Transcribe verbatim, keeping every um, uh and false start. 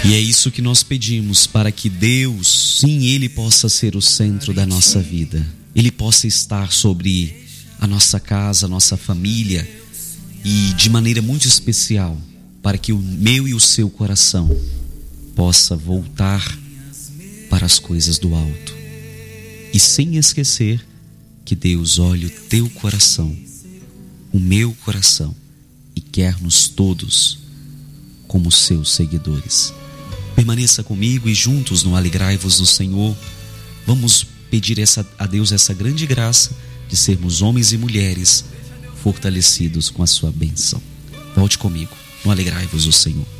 E é isso que nós pedimos, para que Deus, sim, Ele possa ser o centro da nossa vida. Ele possa estar sobre a nossa casa, a nossa família, e de maneira muito especial, para que o meu e o seu coração possa voltar para as coisas do alto. E sem esquecer que Deus olha o teu coração, o meu coração, e quer-nos todos como seus seguidores. Permaneça comigo e juntos no Alegrai-vos no Senhor, vamos pedir essa, a Deus essa grande graça de sermos homens e mulheres fortalecidos com a sua bênção. Volte comigo no Alegrai-vos no Senhor.